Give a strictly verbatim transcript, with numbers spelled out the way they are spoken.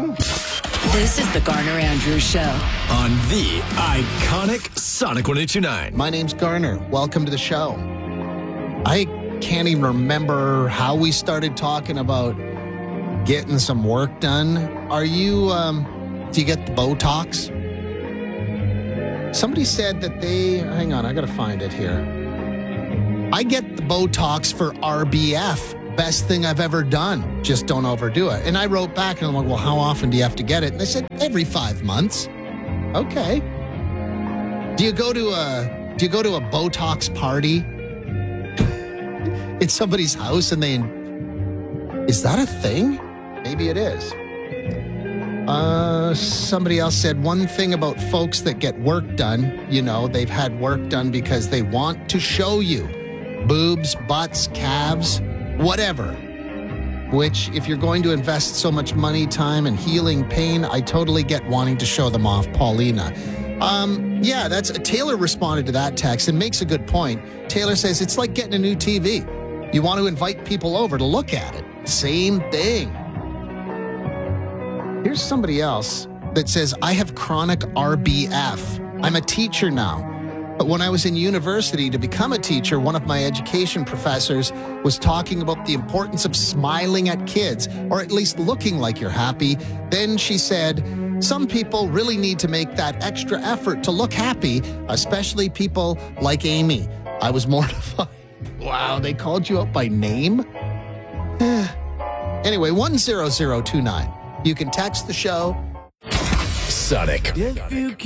now. This is the Garner Andrews Show on the iconic Sonic one oh two nine. My name's Garner. Welcome to the show. I can't even remember how we started talking about getting some work done. Are you, um, do you get the Botox? Somebody said that they, hang on, I gotta find it here. I get the Botox for R B F. Best thing I've ever done. Just don't overdo it. And I wrote back and I'm like, well, how often do you have to get it? And they said, every five months. Okay. Do you go to a, do you go to a Botox party? It's somebody's house and they, is that a thing? Maybe it is. Uh, somebody else said one thing about folks that get work done, you know, they've had work done because they want to show you. Boobs, butts, calves, whatever. Which, if you're going to invest so much money, time, and healing pain, I totally get wanting to show them off, Paulina. Um, yeah, that's Taylor responded to that text and makes a good point. Taylor says it's like getting a new T V. You want to invite people over to look at it. Same thing. Here's somebody else that says, I have chronic R B F. I'm a teacher now. But when I was in university to become a teacher, one of my education professors was talking about the importance of smiling at kids, or at least looking like you're happy. Then she said, some people really need to make that extra effort to look happy, especially people like Amy. I was mortified. Wow, they called you out by name? Anyway, one zero zero two nine. You can text the show. Sonic. If you